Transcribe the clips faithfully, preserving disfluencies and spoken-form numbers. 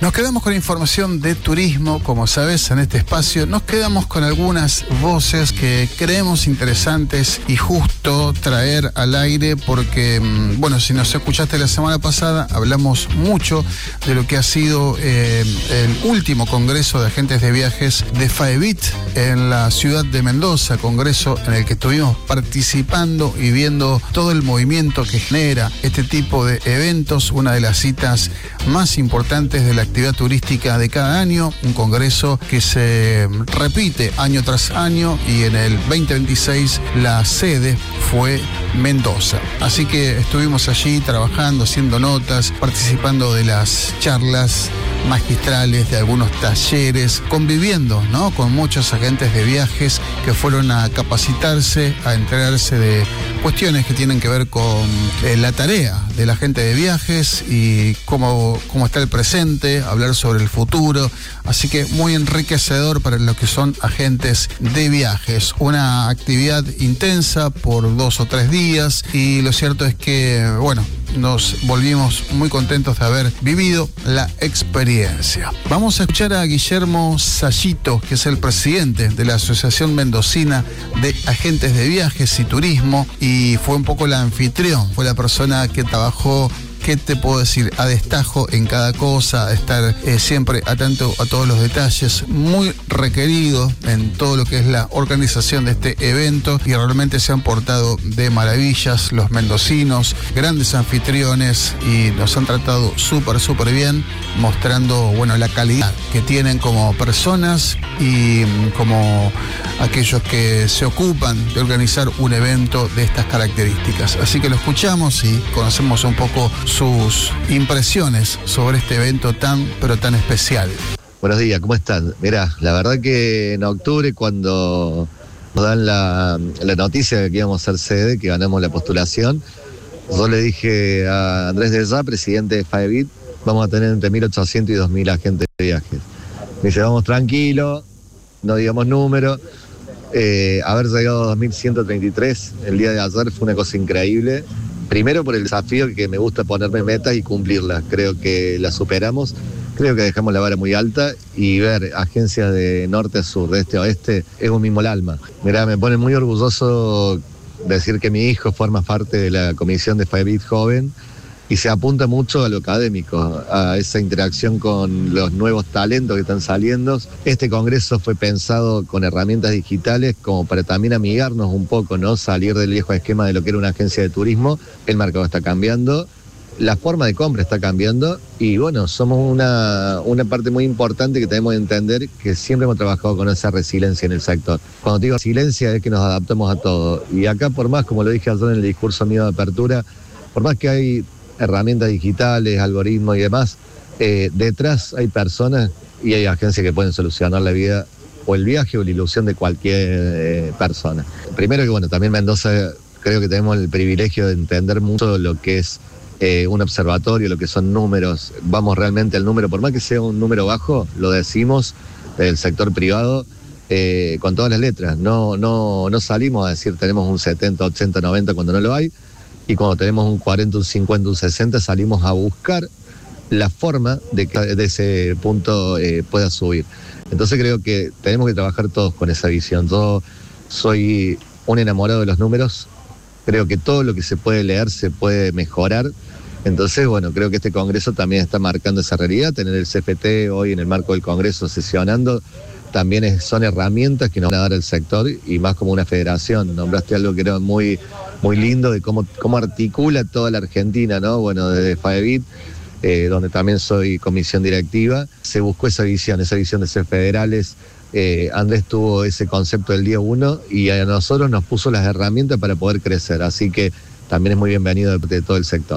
Nos quedamos con información de turismo, como sabes, en este espacio. Nos quedamos con algunas voces que creemos interesantes y justo traer al aire porque, bueno, si nos escuchaste la semana pasada, hablamos mucho de lo que ha sido eh, el último congreso de agentes de viajes de FAEBIT en la ciudad de Mendoza, congreso en el que estuvimos participando y viendo todo el movimiento que genera este tipo de eventos, una de las citas más importantes de la actividad turística de cada año, un congreso que se repite año tras año y en el veinte veintiséis la sede fue Mendoza. Así que estuvimos allí trabajando, haciendo notas, participando de las charlas magistrales, de algunos talleres, conviviendo, ¿no?, con muchos agentes de viajes que fueron a capacitarse, a enterarse de cuestiones que tienen que ver con eh, la tarea del agente de viajes y cómo, cómo está el presente, hablar sobre el futuro. Así que muy enriquecedor para los que son agentes de viajes. Una actividad intensa por dos o tres días y lo cierto es que, bueno, nos volvimos muy contentos de haber vivido la experiencia. Vamos a escuchar a Guillermo Sallito, que es el presidente de la Asociación Mendocina de Agentes de Viajes y Turismo, y fue un poco el anfitrión, fue la persona que trabajó, ¿qué te puedo decir?, a destajo en cada cosa, estar eh, siempre atento a todos los detalles, muy requerido en todo lo que es la organización de este evento, y realmente se han portado de maravillas los mendocinos, grandes anfitriones, y nos han tratado súper, súper bien, mostrando, bueno, la calidad que tienen como personas y como aquellos que se ocupan de organizar un evento de estas características. Así que lo escuchamos y conocemos un poco sus impresiones sobre este evento tan, pero tan especial. Buenos días, ¿cómo están? Mirá, la verdad que en octubre, cuando nos dan la, la noticia de que íbamos a ser sede, que ganamos la postulación, yo le dije a Andrés de Sá, presidente de FAEBIT, vamos a tener entre mil ochocientos y dos mil agentes de viajes. Me dice, vamos tranquilo, no digamos número. Eh, haber llegado a dos mil ciento treinta y tres el día de ayer fue una cosa increíble. Primero por el desafío que me gusta ponerme metas y cumplirlas. Creo que las superamos, creo que dejamos la vara muy alta y ver agencias de norte a sur, de este a oeste, es un mismo el alma. Mirá, me pone muy orgulloso decir que mi hijo forma parte de la comisión de FAEBIT Joven y se apunta mucho a lo académico, a esa interacción con los nuevos talentos que están saliendo. Este congreso fue pensado con herramientas digitales como para también amigarnos un poco, ¿no? Salir del viejo esquema de lo que era una agencia de turismo. El mercado está cambiando, la forma de compra está cambiando y bueno, somos una, una parte muy importante que tenemos que entender que siempre hemos trabajado con esa resiliencia en el sector. Cuando digo resiliencia es que nos adaptamos a todo. Y acá, por más, como lo dije ayer en el discurso mío de apertura, por más que hay herramientas digitales, algoritmos y demás, eh, detrás hay personas y hay agencias que pueden solucionar la vida o el viaje o la ilusión de cualquier eh, persona. Primero que bueno, también Mendoza creo que tenemos el privilegio de entender mucho lo que es eh, un observatorio, lo que son números. Vamos realmente al número, por más que sea un número bajo, lo decimos del sector privado eh, con todas las letras. No, no, no salimos a decir tenemos un setenta, ochenta, noventa cuando no lo hay. Y cuando tenemos un cuarenta, un cincuenta, un sesenta, salimos a buscar la forma de que de ese punto eh, pueda subir. Entonces creo que tenemos que trabajar todos con esa visión. Yo soy un enamorado de los números, creo que todo lo que se puede leer se puede mejorar. Entonces, bueno, creo que este congreso también está marcando esa realidad. Tener el C F T hoy en el marco del congreso sesionando también es, son herramientas que nos van a dar el sector y más como una federación. Nombraste algo que era muy, muy lindo de cómo, cómo articula toda la Argentina, ¿no? Bueno, desde FAEBIT, eh, donde también soy comisión directiva, se buscó esa visión, esa visión de ser federales. Eh, Andrés tuvo ese concepto del día uno y a nosotros nos puso las herramientas para poder crecer. Así que también es muy bienvenido de, de todo el sector.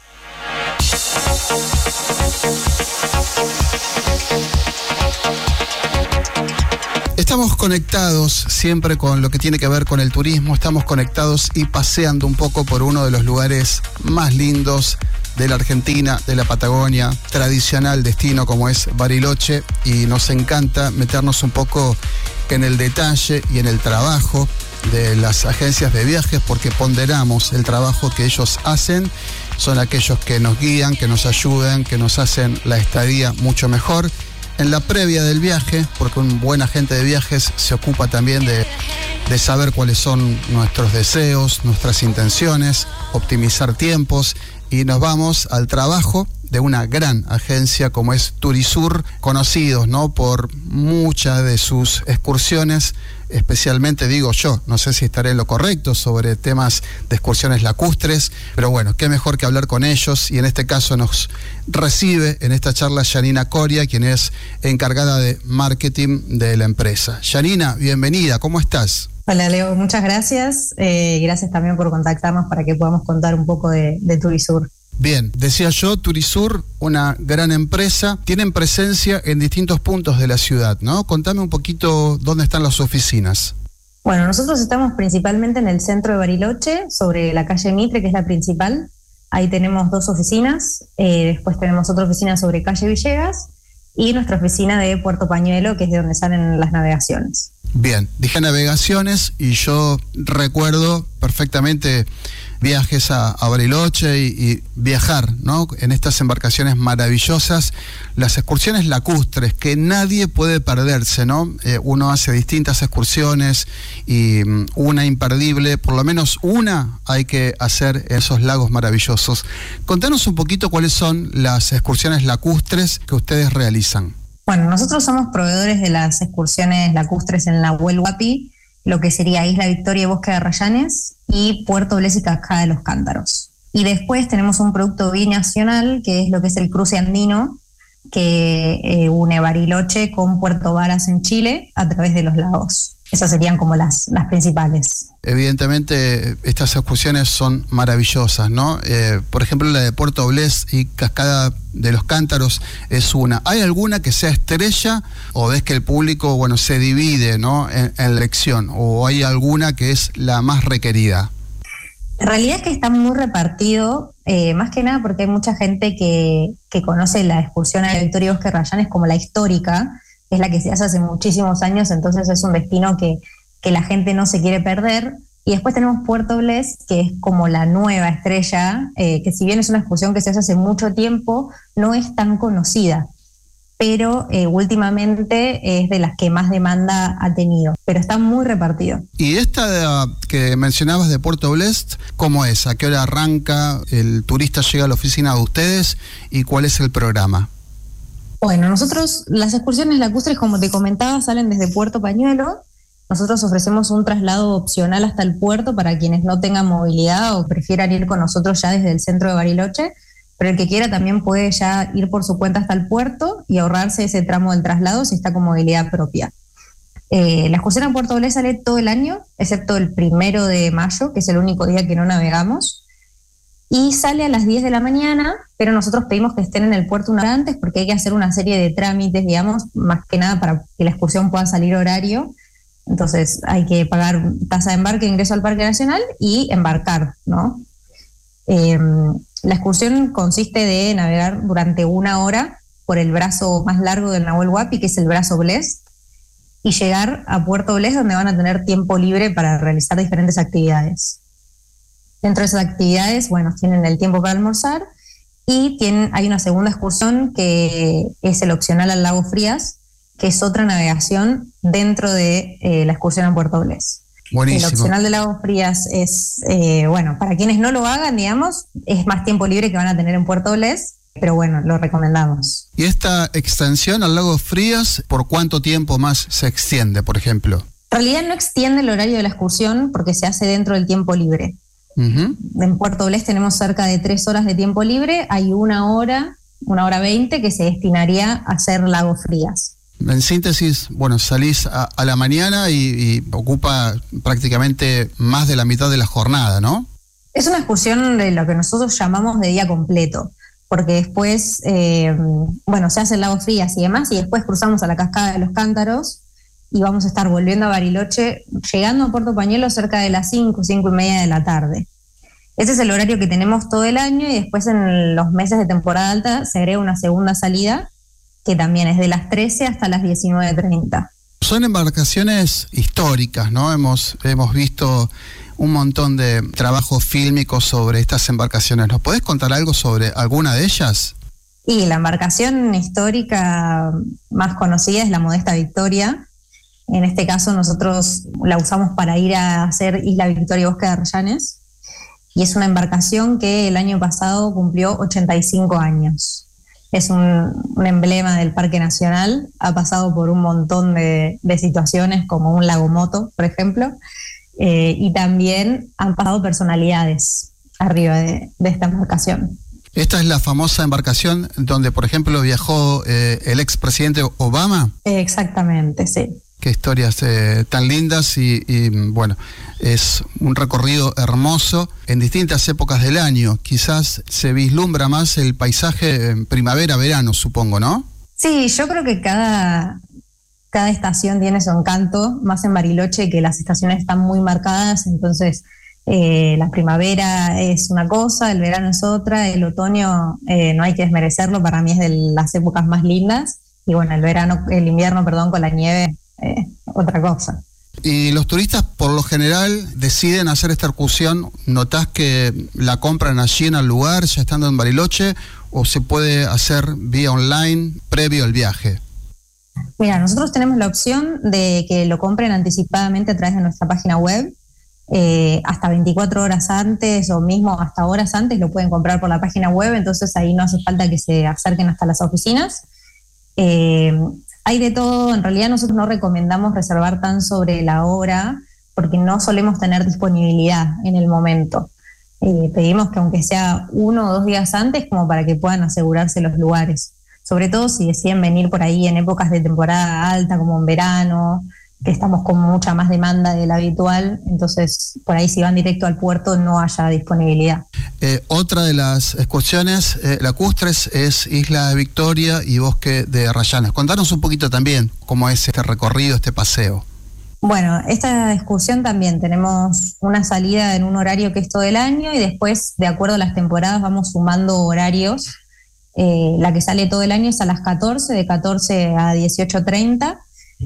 Estamos conectados siempre con lo que tiene que ver con el turismo, estamos conectados y paseando un poco por uno de los lugares más lindos de la Argentina, de la Patagonia, tradicional destino como es Bariloche, y nos encanta meternos un poco en el detalle y en el trabajo de las agencias de viajes porque ponderamos el trabajo que ellos hacen son aquellos que nos guían, que nos ayudan, que nos hacen la estadía mucho mejor. En la previa del viaje, porque un buen agente de viajes se ocupa también de, de saber cuáles son nuestros deseos, nuestras intenciones, optimizar tiempos, y nos vamos al trabajo de una gran agencia como es Turisur, conocidos, ¿no?, por muchas de sus excursiones, especialmente, digo yo, no sé si estaré en lo correcto sobre temas de excursiones lacustres, pero bueno, qué mejor que hablar con ellos, y en este caso nos recibe en esta charla Yanina Coria, quien es encargada de marketing de la empresa. Yanina, bienvenida, ¿cómo estás? Hola Leo, muchas gracias. Eh, gracias también por contactarnos para que podamos contar un poco de, de Turisur. Bien, decía yo, Turisur, una gran empresa, tienen presencia en distintos puntos de la ciudad, ¿no? Contame un poquito dónde están las oficinas. Bueno, nosotros estamos principalmente en el centro de Bariloche, sobre la calle Mitre, que es la principal. Ahí tenemos dos oficinas, eh, después tenemos otra oficina sobre calle Villegas y nuestra oficina de Puerto Pañuelo, que es de donde salen las navegaciones. Bien, dije navegaciones y yo recuerdo perfectamente viajes a, a Bariloche y, y viajar, ¿no?, en estas embarcaciones maravillosas, las excursiones lacustres que nadie puede perderse, ¿no? Eh, uno hace distintas excursiones y um, una imperdible, por lo menos una hay que hacer en esos lagos maravillosos. Contanos un poquito cuáles son las excursiones lacustres que ustedes realizan. Bueno, nosotros somos proveedores de las excursiones lacustres en Nahuel Huapi, lo que sería Isla Victoria y Bosque de Arrayanes, y Puerto Blés y Cascada de los Cántaros. Y después tenemos un producto binacional, que es lo que es el cruce andino, que eh, une Bariloche con Puerto Varas en Chile a través de los lagos. Esas serían como las, las principales. Evidentemente estas excursiones son maravillosas, ¿no? Eh, por ejemplo, la de Puerto Blés y Cascada de los Cántaros es una. ¿Hay alguna que sea estrella o ves que el público, bueno, se divide, ¿no?, en, en elección? ¿O hay alguna que es la más requerida? En realidad es que está muy repartido, eh, más que nada porque hay mucha gente que, que conoce la excursión a Victoria y Bosque de Arrayanes como la histórica, es la que se hace hace muchísimos años, entonces es un destino que, que la gente no se quiere perder. Y después tenemos Puerto Blés, que es como la nueva estrella, eh, que si bien es una excursión que se hace hace mucho tiempo, no es tan conocida, pero eh, últimamente es de las que más demanda ha tenido, pero está muy repartido. ¿Y esta que mencionabas de Puerto Blés, cómo es? ¿A qué hora arranca? ¿El turista llega a la oficina de ustedes? ¿Y cuál es el programa? Bueno, nosotros, las excursiones lacustres, como te comentaba, salen desde Puerto Pañuelo. Nosotros ofrecemos un traslado opcional hasta el puerto para quienes no tengan movilidad o prefieran ir con nosotros ya desde el centro de Bariloche, pero el que quiera también puede ya ir por su cuenta hasta el puerto y ahorrarse ese tramo del traslado si está con movilidad propia. Eh, la excursión a Puerto Blés sale todo el año, excepto el primero de mayo, que es el único día que no navegamos, y sale a las diez de la mañana, pero nosotros pedimos que estén en el puerto una hora antes porque hay que hacer una serie de trámites, digamos, más que nada para que la excursión pueda salir horario. Entonces hay que pagar tasa de embarque, ingreso al Parque Nacional y embarcar, ¿no? Eh, la excursión consiste de navegar durante una hora por el brazo más largo del Nahuel Huapi, que es el brazo Blés, y llegar a Puerto Blés, donde van a tener tiempo libre para realizar diferentes actividades. Dentro de esas actividades, bueno, tienen el tiempo para almorzar y tienen, hay una segunda excursión que es el opcional al Lago Frías, que es otra navegación dentro de eh, la excursión a Puerto Blés. Buenísimo. El opcional de Lago Frías es, eh, bueno, para quienes no lo hagan, digamos, es más tiempo libre que van a tener en Puerto Blés, pero bueno, lo recomendamos. ¿Y esta extensión al Lago Frías, por cuánto tiempo más se extiende, por ejemplo? En realidad no extiende el horario de la excursión porque se hace dentro del tiempo libre. Uh-huh. En Puerto Blés tenemos cerca de tres horas de tiempo libre, hay una hora, una hora veinte que se destinaría a hacer Lago Frías. En síntesis, bueno, salís a, a la mañana y, y ocupa prácticamente más de la mitad de la jornada, ¿no? Es una excursión de lo que nosotros llamamos de día completo, porque después, eh, bueno, se hace el Lago Frías y demás, y después cruzamos a la Cascada de los Cántaros y vamos a estar volviendo a Bariloche, llegando a Puerto Pañuelo cerca de las cinco, cinco y media de la tarde. Ese es el horario que tenemos todo el año y después en los meses de temporada alta se agrega una segunda salida que también es de las trece hasta las diecinueve treinta. Son embarcaciones históricas, ¿no? Hemos, hemos visto un montón de trabajos fílmicos sobre estas embarcaciones. ¿Nos podés contar algo sobre alguna de ellas? Y la embarcación histórica más conocida es la Modesta Victoria. En este caso nosotros la usamos para ir a hacer Isla Victoria y Bosque de Arrayanes. Y es una embarcación que el año pasado cumplió ochenta y cinco años. Es un, un emblema del Parque Nacional. Ha pasado por un montón de, de situaciones, como un lagomoto, por ejemplo. Eh, y también han pasado personalidades arriba de, de esta embarcación. ¿Esta es la famosa embarcación donde, por ejemplo, viajó eh, el expresidente Obama? Eh, exactamente, sí. Qué historias eh, tan lindas y, y, bueno, es un recorrido hermoso en distintas épocas del año. Quizás se vislumbra más el paisaje en primavera-verano, supongo, ¿no? Sí, yo creo que cada, cada estación tiene su encanto, más en Bariloche, que las estaciones están muy marcadas, entonces... Eh, la primavera es una cosa, el verano es otra, el otoño eh, no hay que desmerecerlo, para mí es de las épocas más lindas, y bueno, el verano, el invierno, perdón, con la nieve, eh, otra cosa. Y los turistas por lo general deciden hacer esta excursión, ¿notás que la compran allí en el lugar, ya estando en Bariloche, o se puede hacer vía online previo al viaje? Mira, nosotros tenemos la opción de que lo compren anticipadamente a través de nuestra página web. Eh, hasta veinticuatro horas antes o mismo hasta horas antes lo pueden comprar por la página web, entonces ahí no hace falta que se acerquen hasta las oficinas. Eh, hay de todo, en realidad nosotros no recomendamos reservar tan sobre la hora porque no solemos tener disponibilidad en el momento. Eh, pedimos que aunque sea uno o dos días antes como para que puedan asegurarse los lugares, sobre todo si deciden venir por ahí en épocas de temporada alta como en verano, que estamos con mucha más demanda de la habitual, entonces por ahí si van directo al puerto no haya disponibilidad. Eh, otra de las excursiones eh, lacustres es Isla Victoria y Bosque de Arrayanes. Contanos un poquito también cómo es este recorrido, este paseo. Bueno, esta excursión también tenemos una salida en un horario que es todo el año y después, de acuerdo a las temporadas, vamos sumando horarios. Eh, la que sale todo el año es a las catorce, de catorce a dieciocho treinta.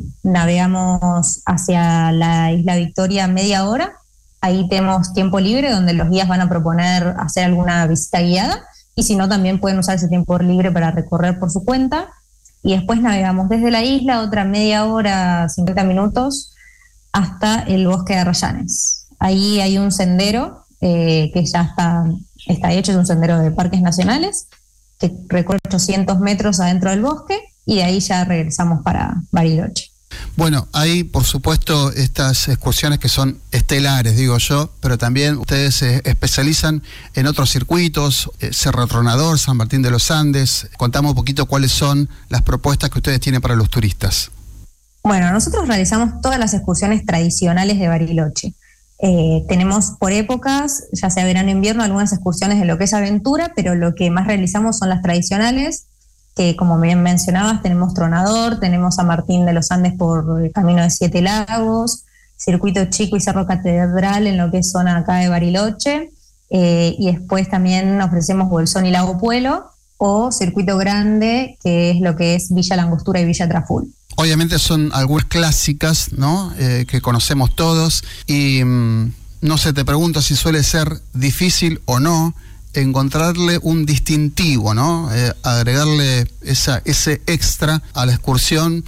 Navegamos hacia la Isla Victoria media hora, ahí tenemos tiempo libre donde los guías van a proponer hacer alguna visita guiada y si no también pueden usar ese tiempo libre para recorrer por su cuenta y después navegamos desde la isla otra media hora, cincuenta minutos hasta el Bosque de Arrayanes. Ahí hay un sendero eh, que ya está, está hecho, es un sendero de parques nacionales que recorre ochocientos metros adentro del bosque y de ahí ya regresamos para Bariloche. Bueno, hay por supuesto estas excursiones que son estelares, digo yo, pero también ustedes se especializan en otros circuitos, eh, Cerro Tronador, San Martín de los Andes. Contamos un poquito cuáles son las propuestas que ustedes tienen para los turistas. Bueno, nosotros realizamos todas las excursiones tradicionales de Bariloche. Eh, tenemos por épocas, ya sea verano o invierno, algunas excursiones de lo que es aventura, pero lo que más realizamos son las tradicionales, que como bien mencionabas, tenemos Tronador, tenemos San Martín de los Andes por el Camino de Siete Lagos, Circuito Chico y Cerro Catedral en lo que es zona acá de Bariloche, eh, y después también ofrecemos Bolsón y Lago Puelo, o Circuito Grande, que es lo que es Villa Langostura y Villa Traful. Obviamente son algunas clásicas, ¿no? Eh, que conocemos todos, y mmm, no sé, te pregunto si suele ser difícil o no encontrarle un distintivo, ¿no? Eh, agregarle esa, ese extra a la excursión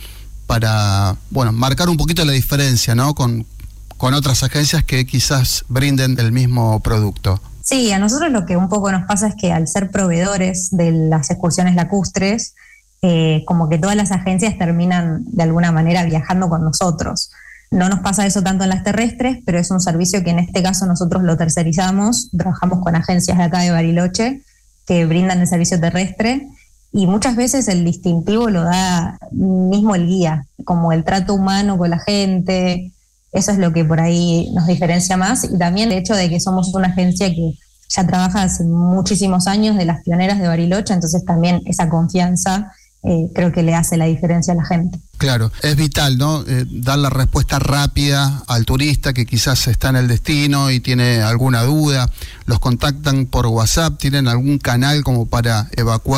para, bueno, marcar un poquito la diferencia, ¿no? Con, con otras agencias que quizás brinden el mismo producto. Sí, a nosotros lo que un poco nos pasa es que al ser proveedores de las excursiones lacustres, eh, como que todas las agencias terminan de alguna manera viajando con nosotros. No nos pasa eso tanto en las terrestres, pero es un servicio que en este caso nosotros lo tercerizamos, trabajamos con agencias de acá de Bariloche que brindan el servicio terrestre y muchas veces el distintivo lo da mismo el guía, como el trato humano con la gente, eso es lo que por ahí nos diferencia más y también el hecho de que somos una agencia que ya trabaja hace muchísimos años, de las pioneras de Bariloche, entonces también esa confianza Eh, creo que le hace la diferencia a la gente. Claro, es vital, ¿no? Eh, dar la respuesta rápida al turista que quizás está en el destino y tiene alguna duda. Los contactan por WhatsApp, tienen algún canal como para evacuar